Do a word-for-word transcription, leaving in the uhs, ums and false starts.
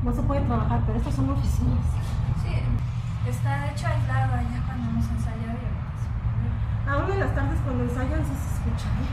no se puede trabajar, pero estas son oficinas. Sí, está de hecho aislado allá cuando hemos ensayado y ahorita se puede ver. Aún en las tardes cuando ensayan sí se escucha, ¿eh?